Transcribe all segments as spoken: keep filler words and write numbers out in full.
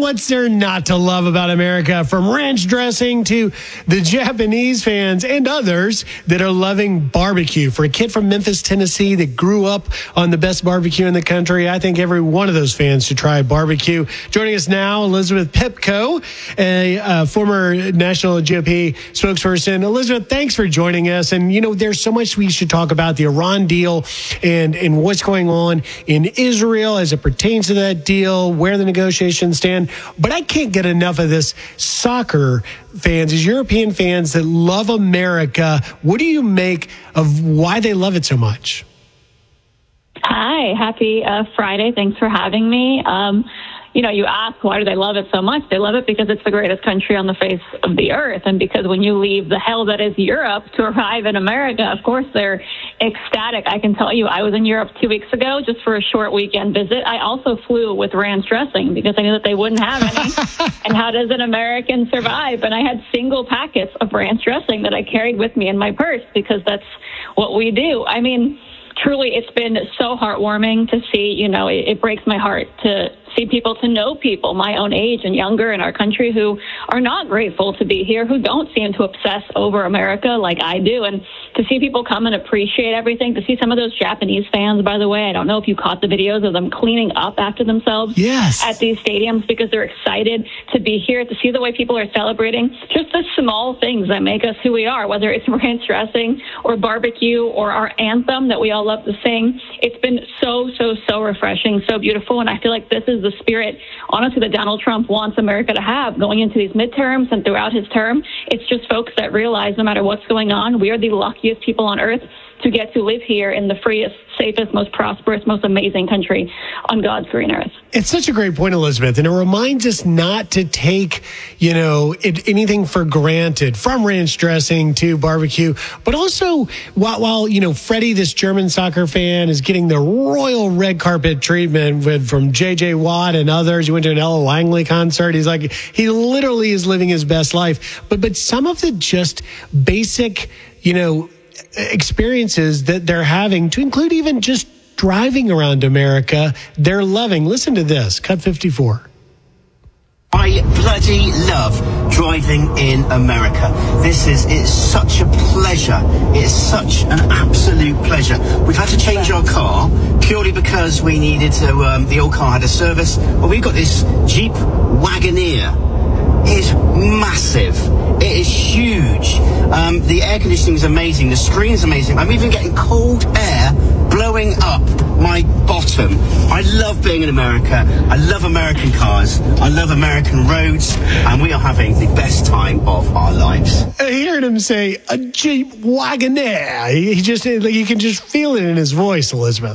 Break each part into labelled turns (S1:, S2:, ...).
S1: what's there not to love about America? From ranch dressing to the Japanese fans and others that are loving barbecue. For a kid from Memphis, Tennessee that grew up on the best barbecue in the country, I think every one of those fans should try barbecue. Joining us now, Elizabeth Pipko, a uh, former National G O P spokesperson. Elizabeth, thanks for joining us. And, you know, there's so much we should talk about the Iran deal and, and what's going on in Israel as it pertains to that deal, where the negotiations stand. But I can't get enough of this soccer fans, these European fans that love America. What do you make of why they love it so much?
S2: Hi, happy uh, Friday. Thanks for having me. Um, you know, you ask, why do they love it so much? They love it because it's the greatest country on the face of the earth. And because when you leave the hell that is Europe to arrive in America, of course, they're ecstatic. I can tell you, I was in Europe two weeks ago just for a short weekend visit. I also flew with ranch dressing because I knew that they wouldn't have any. And how does an American survive? And I had single packets of ranch dressing that I carried with me in my purse because that's what we do. I mean, truly, it's been so heartwarming to see, you know, it, it breaks my heart to see people, to know people my own age and younger in our country who are not grateful to be here, who don't seem to obsess over America like I do. And to see people come and appreciate everything, to see some of those Japanese fans, by the way, I don't know if you caught the videos of them cleaning up after themselves
S1: yes.
S2: at these stadiums because they're excited to be here, to see the way people are celebrating just the small things that make us who we are, whether it's ranch dressing or barbecue or our anthem that we all love to sing. It's been so, so, so refreshing, so beautiful. And I feel like this is the spirit, honestly, that Donald Trump wants America to have going into these midterms and throughout his term. It's just folks that realize no matter what's going on, we are the luckiest people on earth to get to live here in the freest, safest, most prosperous, most amazing country on God's green earth.
S1: It's such a great point, Elizabeth, and it reminds us not to take, you know, it, anything for granted, from ranch dressing to barbecue, but also while, while, you know, Freddie, this German soccer fan, is getting the royal red carpet treatment with, from J J Watt and others. He went to an Ella Langley concert. He's like, he literally is living his best life. But, but some of the just basic, you know, experiences that they're having, to include even just driving around America, they're loving. Listen to this, cut fifty-four.
S3: I bloody love driving in America. This is, it's such a pleasure. It's such an absolute pleasure. We've had to change our car purely because we needed to, um, the old car had a service. Well, we've got this Jeep Wagoneer. It is massive. It is huge. Um, the air conditioning is amazing. The screen is amazing. I'm even getting cold air blowing up my bottom. I love being in America. I love American cars. I love American roads. And we are having the best time of our lives.
S1: Hearing him say a Jeep Wagoneer, he just, you can just feel it in his voice, Elizabeth.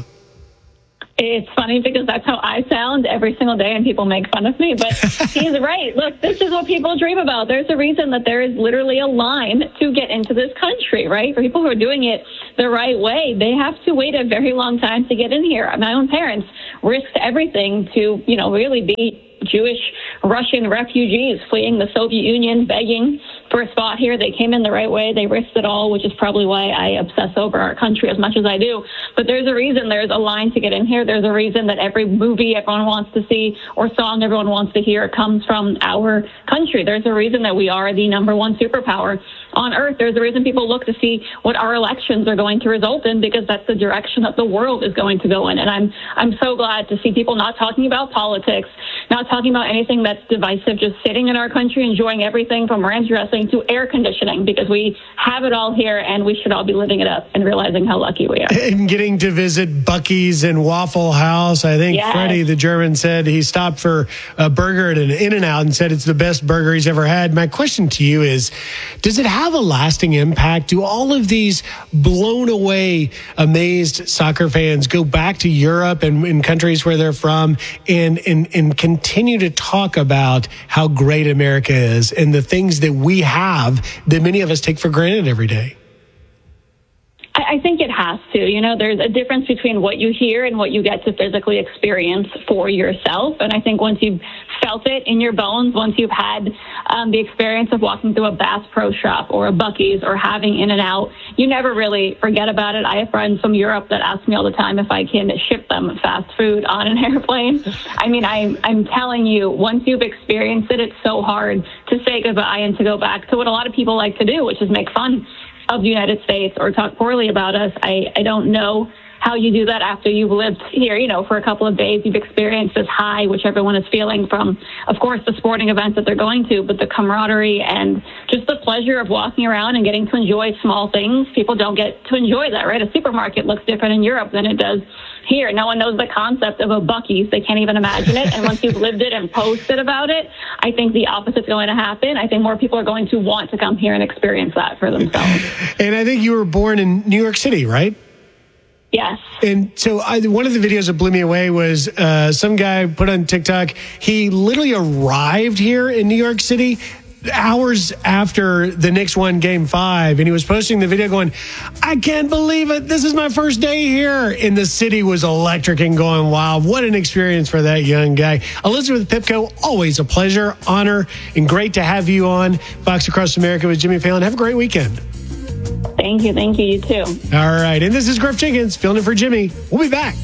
S2: It's funny because that's how I sound every single day and people make fun of me, but he's right. Look, this is what people dream about. There's a reason that there is literally a line to get into this country, right? For people who are doing it the right way, they have to wait a very long time to get in here. My own parents risked everything to, you know, really be Jewish Russian refugees fleeing the Soviet Union, begging for a spot here. They came in the right way. They risked it all, which is probably why I obsess over our country as much as I do. But there's a reason there's a line to get in here. There's a reason that every movie everyone wants to see or song everyone wants to hear comes from our country. There's a reason that we are the number one superpower on earth. There's a reason people look to see what our elections are going to result in, because that's the direction that the world is going to go in. And I'm I'm so glad to see people not talking about politics, not talking about anything that's divisive, just sitting in our country, enjoying everything from ranch dressing to air conditioning, because we have it all here and we should all be living it up and realizing how lucky we are.
S1: And getting to visit Buc-ee's and Waffle House. I think
S2: yes.
S1: Freddie, the German, said he stopped for a burger at an In-N-Out and said it's the best burger he's ever had. My question to you is, does it have a lasting impact? Do all of these blown away, amazed soccer fans go back to Europe and in countries where they're from and, and, and continue to talk about how great America is and the things that we have that many of us take for granted every day?
S2: I think it has to. You know, there's a difference between what you hear and what you get to physically experience for yourself. And I think once you've felt it in your bones once you've had um, the experience of walking through a Bass Pro Shop or a Buc-ee's or having In-N-Out. You never really forget about it. I have friends from Europe that ask me all the time if I can ship them fast food on an airplane. I mean, I'm, I'm telling you, once you've experienced it, it's so hard to say goodbye and to go back to what a lot of people like to do, which is make fun of the United States or talk poorly about us. I, I don't know how you do that after you've lived here, you know, for a couple of days. You've experienced this high, which everyone is feeling from, of course, the sporting events that they're going to, but the camaraderie and just the pleasure of walking around and getting to enjoy small things. People don't get to enjoy that, right? A supermarket looks different in Europe than it does here. No one knows the concept of a Buc-ee's. They can't even imagine it. And once you've lived it and posted about it, I think the opposite's going to happen. I think more people are going to want to come here and experience that for themselves.
S1: And I think you were born in New York City, right?
S2: Yes.
S1: And so I, one of the videos that blew me away was uh, some guy put on TikTok. He literally arrived here in New York City hours after the Knicks won game five. And he was posting the video going, I can't believe it. This is my first day here. And the city was electric and going wild. What an experience for that young guy. Elizabeth Pipko, always a pleasure, honor, and great to have you on Fox Across America with Jimmy Fallon. Have a great weekend.
S2: Thank you. Thank you. You too.
S1: All right. And this is Griff Jenkins filling in for Jimmy. We'll be back.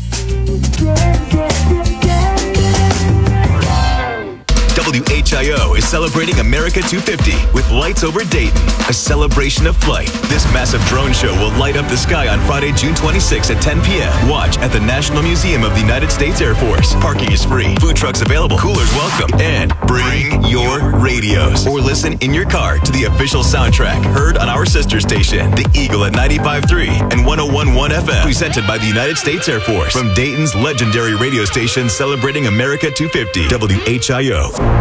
S4: W H I O is celebrating America two fifty with Lights Over Dayton, a celebration of flight. This massive drone show will light up the sky on Friday, June twenty-sixth at ten p.m. Watch at the National Museum of the United States Air Force. Parking is free. Food trucks available. Coolers welcome. And bring your radios or listen in your car to the official soundtrack heard on our sister station, The Eagle at ninety-five point three and one oh one point one F M. Presented by the United States Air Force. From Dayton's legendary radio station celebrating America two fifty. W H I O.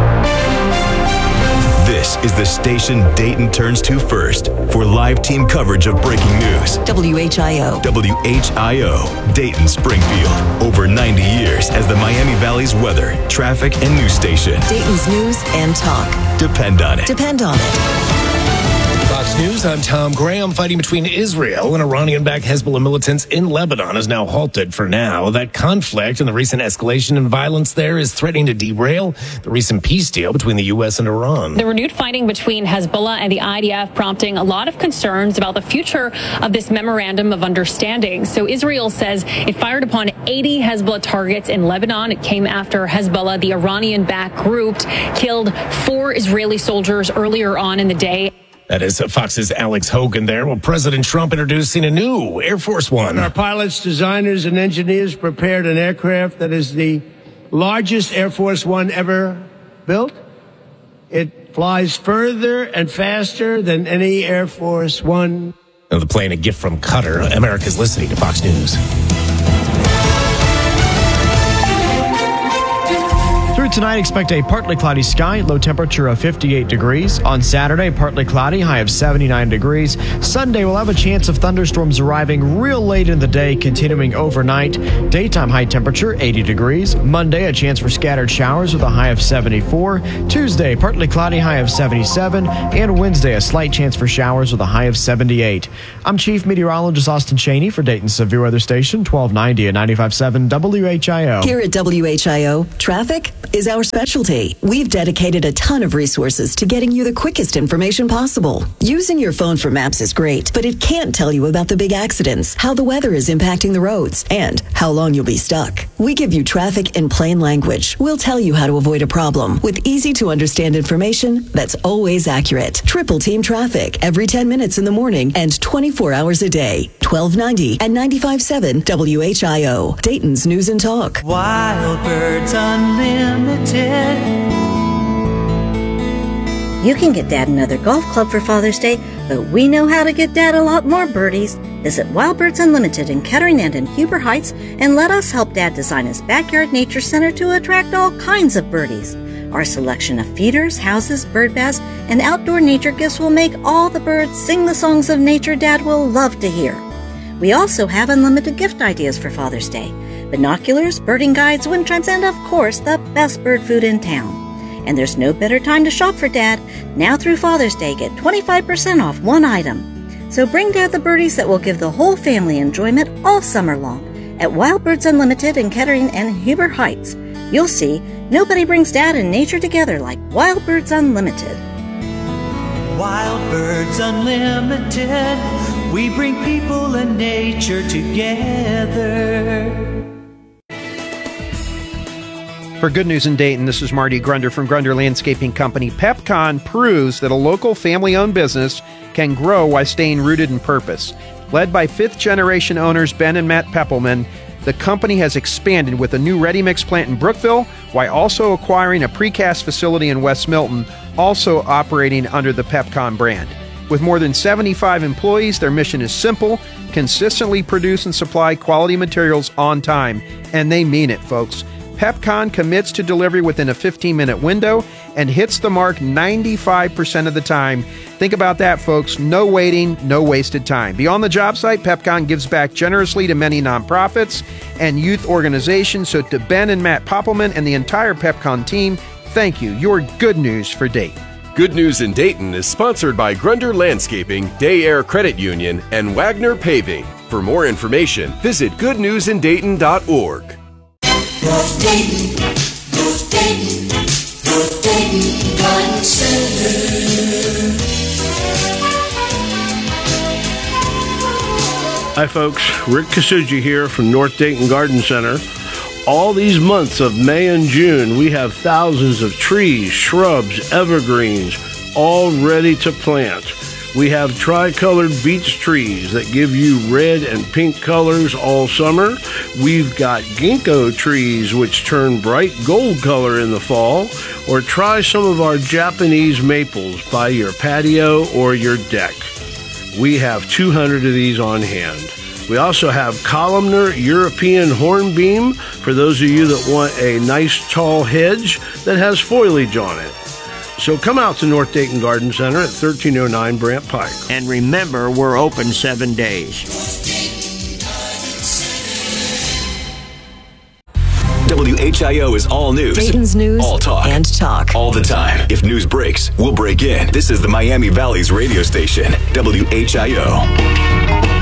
S4: This is the station Dayton turns to first for live team coverage of breaking news.
S5: W H I O.
S4: W H I O, Dayton Springfield. Over ninety years as the Miami Valley's weather, traffic, and news station.
S5: Dayton's news and talk.
S4: Depend on it.
S5: Depend on it.
S6: Fox News, I'm Tom Graham. Fighting between Israel and Iranian-backed Hezbollah militants in Lebanon is now halted for now. That conflict and the recent escalation in violence there is threatening to derail the recent peace deal between the U S and Iran.
S7: The renewed fighting between Hezbollah and the I D F prompting a lot of concerns about the future of this memorandum of understanding. So Israel says it fired upon eighty Hezbollah targets in Lebanon. It came after Hezbollah, the Iranian-backed group, killed four Israeli soldiers earlier on in the day.
S6: That is Fox's Alex Hogan there. Well, President Trump introducing a new Air Force One.
S8: Our pilots, designers, and engineers prepared an aircraft that is the largest Air Force One ever built. It flies further and faster than any Air Force One.
S6: Now, the plane, a gift from Qatar. America's listening to Fox News.
S9: Through tonight, expect a partly cloudy sky, low temperature of fifty-eight degrees. On Saturday, partly cloudy, high of seventy-nine degrees. Sunday, we'll have a chance of thunderstorms arriving real late in the day, continuing overnight. Daytime high temperature, eighty degrees. Monday, a chance for scattered showers with a high of seventy-four. Tuesday, partly cloudy, high of seventy-seven. And Wednesday, a slight chance for showers with a high of seventy-eight. I'm Chief Meteorologist Austin Cheney for Dayton's Severe Weather Station, twelve ninety and ninety-five point seven W H I O.
S5: Here at W H I O, traffic is our specialty. We've dedicated a ton of resources to getting you the quickest information possible. Using your phone for maps is great, but it can't tell you about the big accidents, how the weather is impacting the roads, and how long you'll be stuck. We give you traffic in plain language. We'll tell you how to avoid a problem with easy to understand information that's always accurate. Triple Team Traffic every ten minutes in the morning and twenty-four hours a day. twelve ninety and ninety-five point seven W H I O. Dayton's News and Talk.
S10: Wild Birds Unlimited.
S11: You can get Dad another golf club for Father's Day, but we know how to get Dad a lot more birdies. Visit Wild Birds Unlimited in Kettering and in Huber Heights and let us help Dad design his backyard nature center to attract all kinds of birdies. Our selection of feeders, houses, bird baths, and outdoor nature gifts will make all the birds sing the songs of nature Dad will love to hear. We also have unlimited gift ideas for Father's Day. Binoculars, birding guides, wind chimes, and of course, the best bird food in town. And there's no better time to shop for Dad. Now through Father's Day, get twenty-five percent off one item. So bring Dad the birdies that will give the whole family enjoyment all summer long at Wild Birds Unlimited in Kettering and Huber Heights. You'll see, nobody brings Dad and nature together like Wild Birds Unlimited.
S10: Wild Birds Unlimited, we bring people and nature together.
S12: For Good News in Dayton, this is Marty Grunder from Grunder Landscaping Company. PepCon proves that a local family-owned business can grow while staying rooted in purpose. Led by fifth-generation owners Ben and Matt Peppelman, the company has expanded with a new ready-mix plant in Brookville while also acquiring a precast facility in West Milton, also operating under the PepCon brand. With more than seventy-five employees, their mission is simple: consistently produce and supply quality materials on time. And they mean it, folks. PepCon commits to delivery within a fifteen-minute window and hits the mark ninety-five percent of the time. Think about that, folks. No waiting, no wasted time. Beyond the job site, PepCon gives back generously to many nonprofits and youth organizations. So to Ben and Matt Poppelman and the entire PepCon team, thank you. You're good news for Dayton.
S13: Good News in Dayton is sponsored by Grunder Landscaping, Day Air Credit Union, and Wagner Paving. For more information, visit good news in dayton dot org.
S14: North Dayton, North Dayton, North Dayton Garden Center.
S8: Hi folks, Rick Kasuji here from North Dayton Garden Center. All these months of May and June, we have thousands of trees, shrubs, evergreens, all ready to plant. We have tricolored beech trees that give you red and pink colors all summer. We've got ginkgo trees which turn bright gold color in the fall. Or try some of our Japanese maples by your patio or your deck. We have two hundred of these on hand. We also have columnar European hornbeam for those of you that want a nice tall hedge that has foliage on it. So come out to North Dayton Garden Center at thirteen oh nine Brant Pike.
S15: And remember, we're open seven days.
S4: W H I O is all news.
S5: Dayton's news
S4: all talk.
S5: And talk.
S4: All the time. If news breaks, we'll break in. This is the Miami Valley's radio station, W H I O.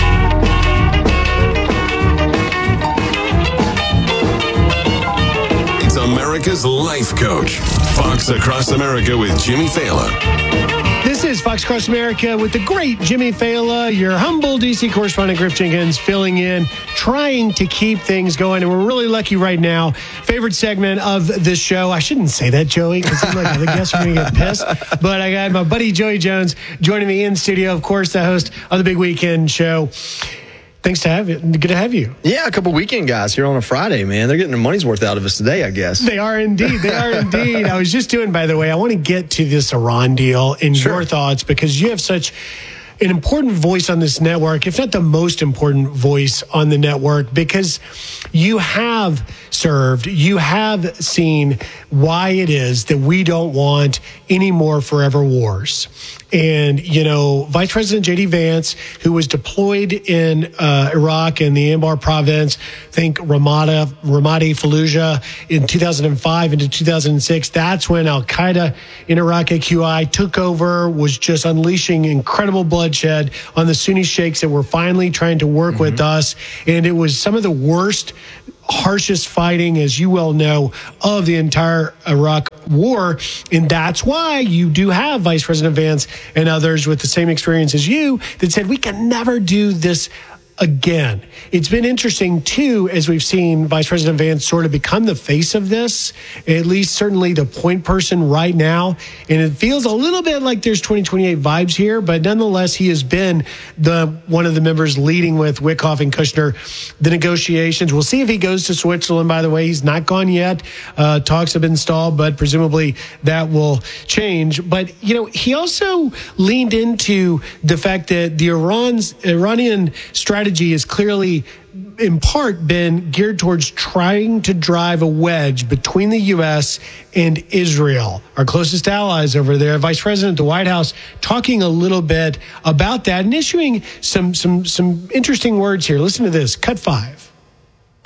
S16: America's Life Coach. Fox Across America with Jimmy Fallon.
S1: This is Fox Across America with the great Jimmy Fallon, your humble D C correspondent Griff Jenkins, filling in, trying to keep things going. And we're really lucky right now. Favorite segment of this show. I shouldn't say that, Joey, because I'm like, the guests are going to get pissed. But I got my buddy Joey Jones joining me in studio, of course, the host of the Big Weekend Show. Thanks to have you. Good to have you.
S17: Yeah, a couple weekend guys here on a Friday, man. They're getting their money's worth out of us today, I guess.
S1: They are indeed. They are indeed. I was just doing, by the way, I want to get to this Iran deal and sure. your thoughts, because you have such an important voice on this network, if not the most important voice on the network, because you have served, you have seen why it is that we don't want any more forever wars. And, you know, Vice President J D Vance, who was deployed in uh, Iraq in the Anbar province, think Ramadi, Ramadi Fallujah in two thousand five into two thousand six. That's when Al-Qaeda in Iraq A Q I took over, was just unleashing incredible bloodshed on the Sunni sheikhs that were finally trying to work mm-hmm. with us. And it was some of the worst, harshest fighting, as you well know, of the entire Iraq war. And that's why you do have Vice President Vance and others with the same experience as you that said we can never do this again. It's been interesting, too, as we've seen Vice President Vance sort of become the face of this, at least certainly the point person right now. And it feels a little bit like there's twenty twenty-eight vibes here, but nonetheless, he has been the one of the members leading with Witkoff and Kushner the negotiations. We'll see if he goes to Switzerland, by the way. He's not gone yet. Uh, talks have been stalled, but presumably that will change. But, you know, he also leaned into the fact that the Iran's Iranian strategy is clearly, in part, been geared towards trying to drive a wedge between the U S and Israel, our closest allies over there. Vice President at the White House talking a little bit about that and issuing some some some interesting words here. Listen to this. Cut five.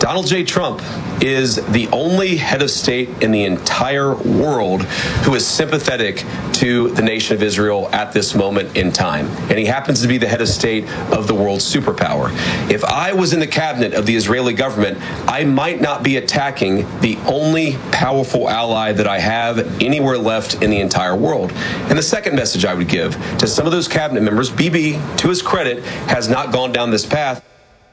S18: Donald J. Trump is the only head of state in the entire world who is sympathetic to the nation of Israel at this moment in time. And he happens to be the head of state of the world's superpower. If I was in the cabinet of the Israeli government, I might not be attacking the only powerful ally that I have anywhere left in the entire world. And the second message I would give to some of those cabinet members, Bibi, to his credit, has not gone down this path.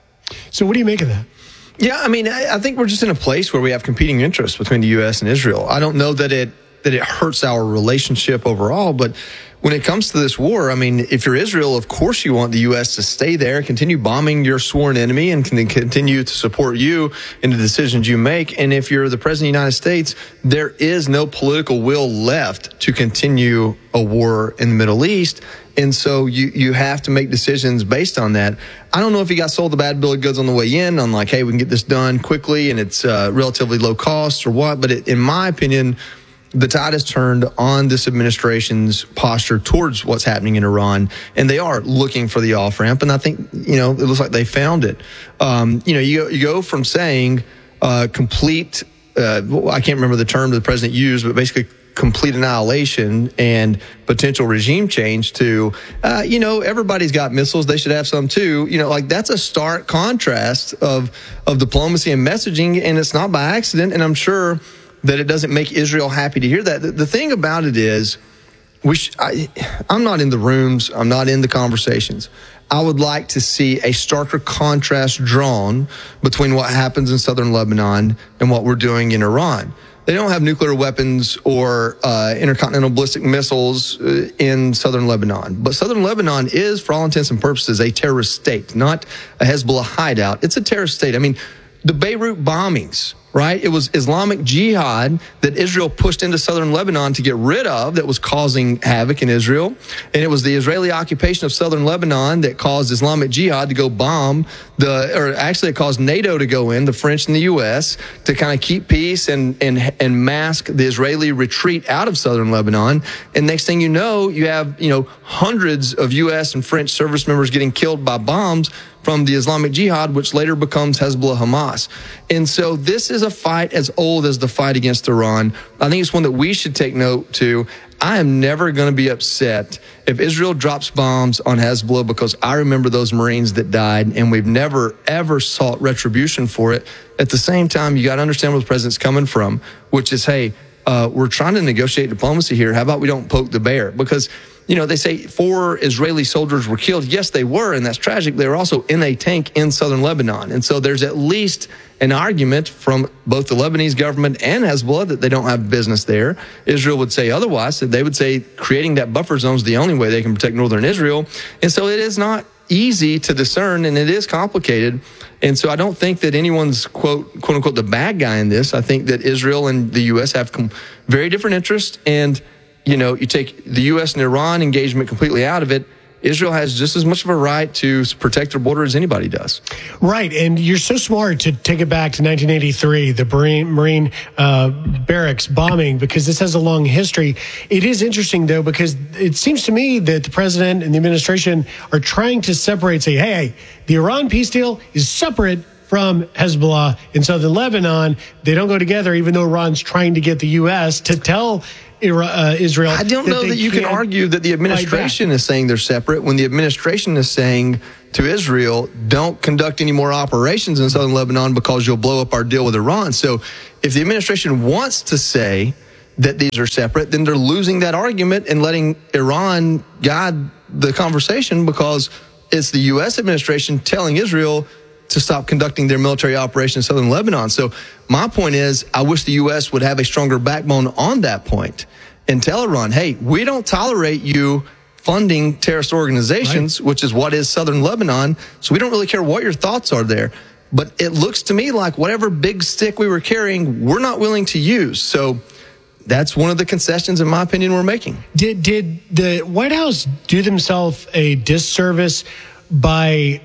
S1: So what do you make of that?
S17: Yeah, I mean, I, I think we're just in a place where we have competing interests between the U S and Israel. I don't know that it that it hurts our relationship overall, but when it comes to this war, I mean, if you're Israel, of course you want the U S to stay there, continue bombing your sworn enemy, and can continue to support you in the decisions you make. And if you're the President of the United States, there is no political will left to continue a war in the Middle East. And so you, you have to make decisions based on that. I don't know if he got sold the bad bill of goods on the way in on like, hey, we can get this done quickly and it's uh, relatively low cost or what. But it, in my opinion, the tide has turned on this administration's posture towards what's happening in Iran, and they are looking for the off-ramp. And I think, you know, it looks like they found it. Um, you know, you go, you go from saying uh, complete, uh, I can't remember the term that the president used, but basically complete annihilation and potential regime change to, uh, you know, everybody's got missiles. They should have some too. You know, like that's a stark contrast of, of diplomacy and messaging. And it's not by accident. And I'm sure that it doesn't make Israel happy to hear that. The, the thing about it is, we sh- I, I'm not in the rooms. I'm not in the conversations. I would like to see a starker contrast drawn between what happens in southern Lebanon and what we're doing in Iran. They don't have nuclear weapons or uh, intercontinental ballistic missiles uh, in southern Lebanon. But southern Lebanon is, for all intents and purposes, a terrorist state, not a Hezbollah hideout. It's a terrorist state. I mean, the Beirut bombings, right? It was Islamic Jihad that Israel pushed into southern Lebanon to get rid of that was causing havoc in Israel. And it was the Israeli occupation of southern Lebanon that caused Islamic Jihad to go bomb the, or actually it caused NATO to go in, the French and the U S, to kind of keep peace and, and, and mask the Israeli retreat out of southern Lebanon. And next thing you know, you have, you know, hundreds of U S and French service members getting killed by bombs from the Islamic Jihad, which later becomes Hezbollah Hamas. And so this is a fight as old as the fight against Iran. I think it's one that we should take note to. I am never going to be upset if Israel drops bombs on Hezbollah because I remember those Marines that died, and we've never, ever sought retribution for it. At the same time, you got to understand where the president's coming from, which is, hey, uh, we're trying to negotiate diplomacy here. How about we don't poke the bear? Because you know, they say four Israeli soldiers were killed. Yes, they were, and that's tragic. They were also in a tank in southern Lebanon. And so there's at least an argument from both the Lebanese government and Hezbollah that they don't have business there. Israel would say otherwise. They would say creating that buffer zone is the only way they can protect northern Israel. And so it is not easy to discern, and it is complicated. And so I don't think that anyone's, quote, quote unquote, the bad guy in this. I think that Israel and the U S have very different interests, and you know, you take the U S and Iran engagement completely out of it, Israel has just as much of a right to protect their border as anybody does.
S1: Right, and you're so smart to take it back to nineteen eighty-three, the Marine, Marine uh, barracks bombing, because this has a long history. It is interesting, though, because it seems to me that the president and the administration are trying to separate, say, hey, the Iran peace deal is separate from Hezbollah in southern Lebanon. They don't go together, even though Iran's trying to get the U S to tell Uh, Israel.
S17: I don't know that, that you can argue that the administration is saying they're separate when the administration is saying to Israel, don't conduct any more operations in southern Lebanon because you'll blow up our deal with Iran. So if the administration wants to say that these are separate, then they're losing that argument and letting Iran guide the conversation because it's the U S administration telling Israel to stop conducting their military operation in southern Lebanon. So my point is, I wish the U S would have a stronger backbone on that point and tell Iran, hey, we don't tolerate you funding terrorist organizations, right, which is what is southern Lebanon. So we don't really care what your thoughts are there. But it looks to me like whatever big stick we were carrying, we're not willing to use. So that's one of the concessions, in my opinion, we're making.
S1: Did, did the White House do themselves a disservice by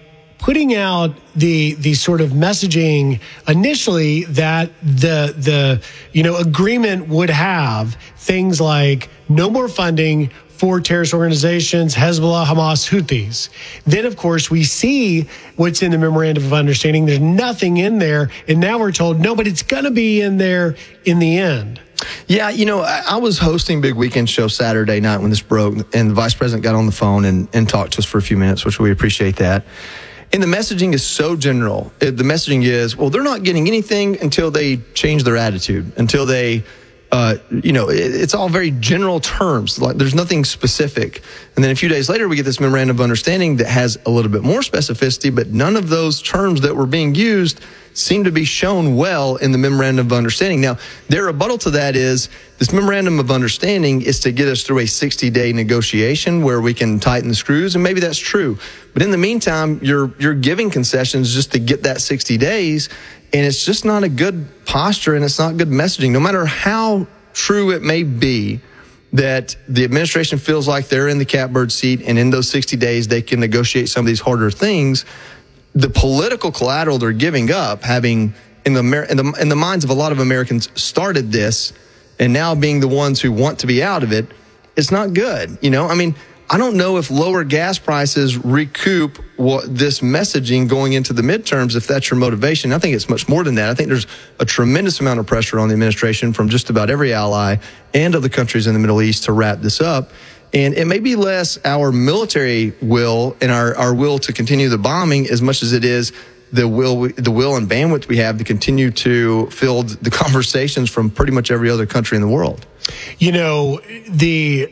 S1: putting out the the sort of messaging initially that the the you know agreement would have things like no more funding for terrorist organizations, Hezbollah, Hamas, Houthis. Then, of course, we see what's in the Memorandum of Understanding. There's nothing in there. And now we're told, no, but it's going to be in there in the end.
S17: Yeah, you know, I, I was hosting Big Weekend Show Saturday night when this broke, and the vice president got on the phone and, and talked to us for a few minutes, which we appreciate that. And the messaging is so general. It, the messaging is, well, they're not getting anything until they change their attitude, until they... Uh, you know, it, it's all very general terms. Like, there's nothing specific. And then a few days later, we get this memorandum of understanding that has a little bit more specificity, but none of those terms that were being used seem to be shown well in the memorandum of understanding. Now, their rebuttal to that is this memorandum of understanding is to get us through a sixty-day negotiation where we can tighten the screws, and maybe that's true. But in the meantime, you're you're giving concessions just to get that sixty days. And it's just not a good posture, and it's not good messaging. No matter how true it may be that the administration feels like they're in the catbird seat, and in those sixty days they can negotiate some of these harder things, the political collateral they're giving up, having in the in the, in the minds of a lot of Americans started this, and now being the ones who want to be out of it, it's not good. You know, I mean, I don't know if lower gas prices recoup what this messaging going into the midterms, if that's your motivation. I think it's much more than that. I think there's a tremendous amount of pressure on the administration from just about every ally and other countries in the Middle East to wrap this up. And it may be less our military will and our, our will to continue the bombing as much as it is the will, the will and bandwidth we have to continue to field the conversations from pretty much every other country in the world.
S1: You know, the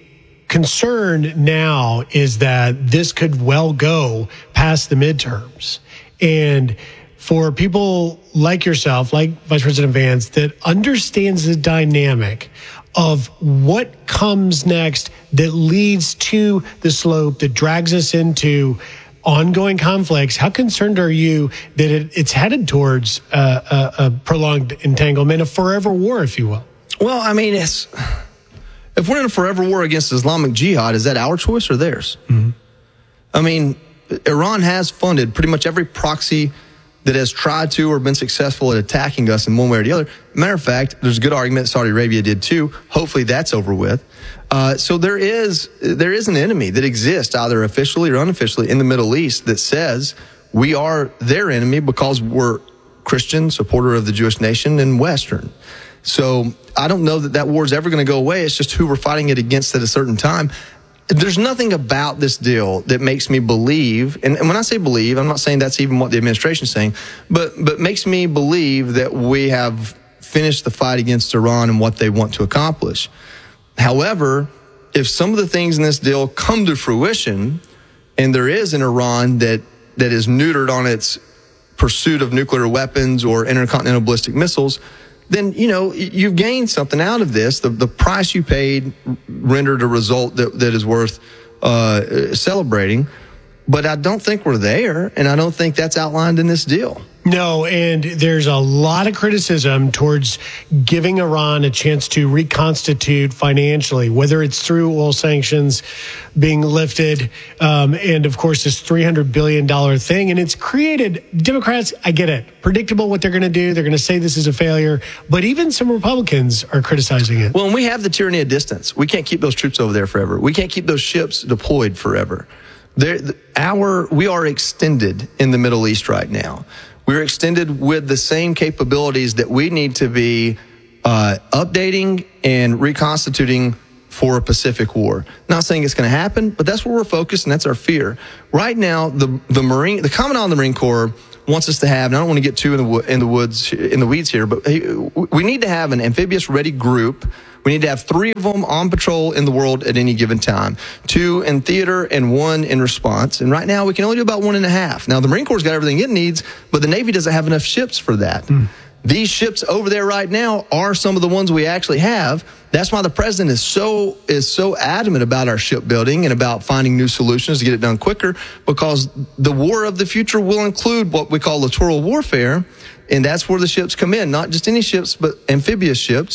S1: concern now is that this could well go past the midterms. And for people like yourself, like Vice President Vance, that understands the dynamic of what comes next that leads to the slope that drags us into ongoing conflicts, how concerned are you that it, it's headed towards uh, a, a prolonged entanglement, a forever war, if you will?
S17: Well, I mean, it's... If we're in a forever war against Islamic Jihad, is that our choice or theirs? Mm-hmm. I mean, Iran has funded pretty much every proxy that has tried to or been successful at attacking us in one way or the other. Matter of fact, there's a good argument Saudi Arabia did too. Hopefully that's over with. Uh, so there is there is an enemy that exists, either officially or unofficially, in the Middle East that says we are their enemy because we're Christian, supporter of the Jewish nation, and Western. So I don't know that that war is ever going to go away. It's just who we're fighting it against at a certain time. There's nothing about this deal that makes me believe, and, and when I say believe, I'm not saying that's even what the administration is saying, but but makes me believe that we have finished the fight against Iran and what they want to accomplish. However, if some of the things in this deal come to fruition, and there is an Iran that that is neutered on its pursuit of nuclear weapons or intercontinental ballistic missiles, then, you know, you've gained something out of this. The, the price you paid rendered a result that, that is worth uh, celebrating. But I don't think we're there, and I don't think that's outlined in this deal.
S1: No, and there's a lot of criticism towards giving Iran a chance to reconstitute financially, whether it's through oil sanctions being lifted, um, and of course this three hundred billion dollars thing. And it's created, Democrats, I get it, predictable what they're going to do. They're going to say this is a failure, but even some Republicans are criticizing it.
S17: Well, and we have the tyranny of distance. We can't keep those troops over there forever. We can't keep those ships deployed forever. There, our, we are extended in the Middle East right now. We're extended with the same capabilities that we need to be uh, updating and reconstituting for a Pacific war. Not saying it's going to happen, but that's where we're focused, and that's our fear. Right now, the the Marine, the Commandant of the Marine Corps wants us to have, and I don't want to get too in the in the woods in the weeds here, but we need to have an amphibious ready group. We need to have three of them on patrol in the world at any given time. Two in theater and one in response. And right now we can only do about one and a half. Now the Marine Corps has got everything it needs, but the Navy doesn't have enough ships for that. Mm. These ships over there right now are some of the ones we actually have. That's why the president is so is so adamant about our shipbuilding and about finding new solutions to get it done quicker, because the war of the future will include what we call littoral warfare, and that's where the ships come in. Not just any ships, but amphibious ships.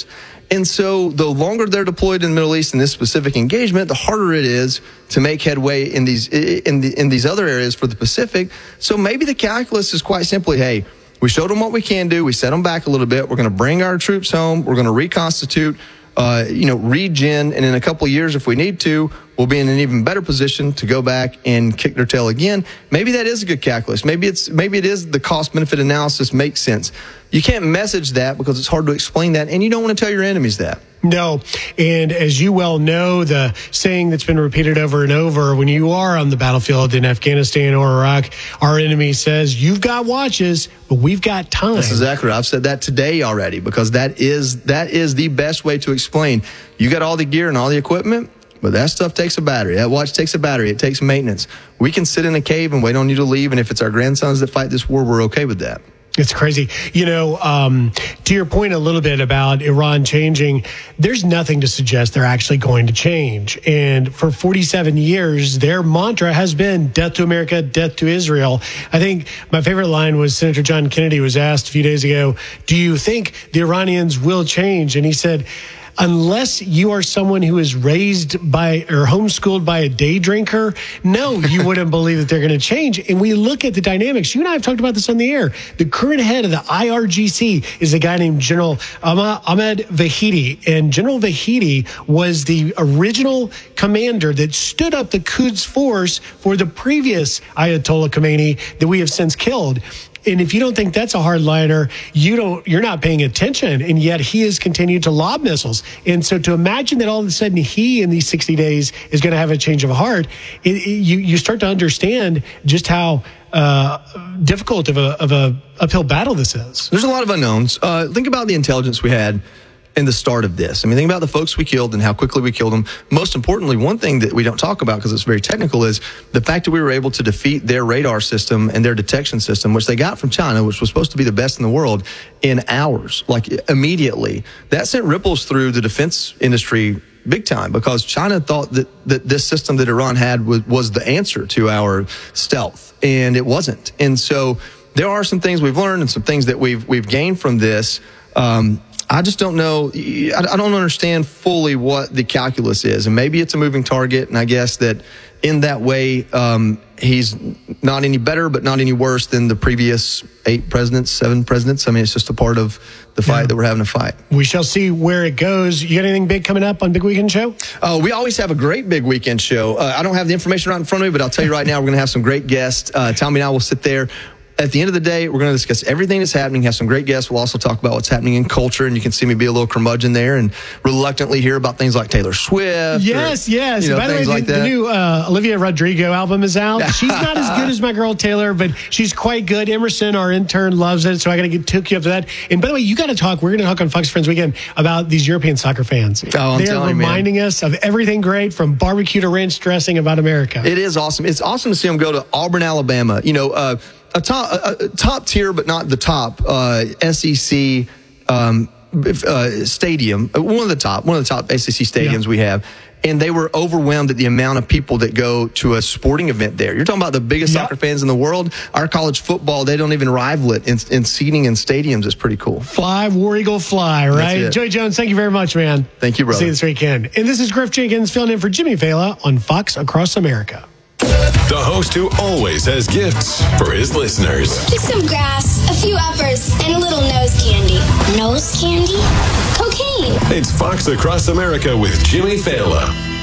S17: And so the longer they're deployed in the Middle East in this specific engagement, the harder it is to make headway in these in the in these other areas for the Pacific. So maybe the calculus is quite simply, hey, we showed them what we can do. We set them back a little bit. We're going to bring our troops home. We're going to reconstitute, uh, you know, regen. And in a couple of years, if we need to, we'll be in an even better position to go back and kick their tail again. Maybe that is a good calculus. Maybe it's maybe it is the cost benefit analysis makes sense. You can't message that because it's hard to explain that, and you don't want to tell your enemies that.
S1: No. And as you well know, the saying that's been repeated over and over, when you are on the battlefield in Afghanistan or Iraq, our enemy says, you've got watches, but we've got time.
S17: That's exactly right. I've said that today already, because that is that is the best way to explain. You got all the gear and all the equipment, but that stuff takes a battery. That watch takes a battery. It takes maintenance. We can sit in a cave and wait on you to leave, and if it's our grandsons that fight this war, we're okay with that.
S1: It's crazy. You know, um, to your point a little bit about Iran changing, there's nothing to suggest they're actually going to change. And for forty-seven years, their mantra has been death to America, death to Israel. I think my favorite line was Senator John Kennedy was asked a few days ago, do you think the Iranians will change? And he said, unless you are someone who is raised by or homeschooled by a day drinker, no, you wouldn't believe that they're going to change. And we look at the dynamics. You and I have talked about this on the air. The current head of the I R G C is a guy named General Ahmed Vahidi. And General Vahidi was the original commander that stood up the Quds Force for the previous Ayatollah Khomeini that we have since killed. And if you don't think that's a hardliner, you don't, you're not paying attention. And yet he has continued to lob missiles. And so to imagine that all of a sudden he, in these sixty days, is going to have a change of heart, it, it, you, you start to understand just how uh, difficult of a, of a uphill battle this is.
S17: There's a lot of unknowns. Uh, think about the intelligence we had in the start of this. I mean, think about the folks we killed and how quickly we killed them. Most importantly, one thing that we don't talk about because it's very technical is the fact that we were able to defeat their radar system and their detection system, which they got from China, which was supposed to be the best in the world, in hours, like immediately. That sent ripples through the defense industry big time because China thought that, that this system that Iran had was, was the answer to our stealth, and it wasn't. And so there are some things we've learned and some things that we've we've gained from this. Um, I just don't know. I don't understand fully what the calculus is. And maybe it's a moving target. And I guess that in that way, um, he's not any better, but not any worse than the previous eight presidents, seven presidents. I mean, it's just a part of the fight yeah. that we're having to fight.
S1: We shall see where it goes. You got anything big coming up on Big Weekend Show?
S17: Uh, we always have a great Big Weekend Show. Uh, I don't have the information right in front of me, but I'll tell you right now, we're going to have some great guests. Uh, Tommy and I will sit there. At the end of the day, we're going to discuss everything that's happening, have some great guests. We'll also talk about what's happening in culture, and you can see me be a little curmudgeon there and reluctantly hear about things like Taylor Swift.
S1: Yes,
S17: or,
S1: yes.
S17: You know,
S1: By the way,
S17: like
S1: the, the new uh, Olivia Rodrigo album is out. She's not as good as my girl Taylor, but she's quite good. Emerson, our intern, loves it, so I got to get took you up to that. And by the way, you got to talk. We're going to talk on Fox Friends Weekend about these European soccer fans.
S17: Oh, I'm
S1: They're
S17: telling
S1: reminding
S17: you,
S1: us of everything great from barbecue to ranch dressing about America.
S17: It is awesome. It's awesome to see them go to Auburn, Alabama. You know, uh, a top, a, a top tier, but not the top uh, S E C um, uh, stadium. One of the top, one of the top S E C stadiums yeah. we have. And they were overwhelmed at the amount of people that go to a sporting event there. You're talking about the biggest yep. soccer fans in the world. Our college football, they don't even rival it in, in seating in stadiums. It's pretty cool.
S1: Fly, War Eagle, fly, right? Joey Jones, thank you very much, man.
S17: Thank you, brother.
S1: See you this weekend. And this is Griff Jenkins filling in for Jimmy Fallon on Fox Across America.
S16: The host who always has gifts for his listeners.
S19: Just some grass, a few uppers, and a little nose candy. Nose candy? Cocaine.
S16: It's Fox Across America with Jimmy Fallon.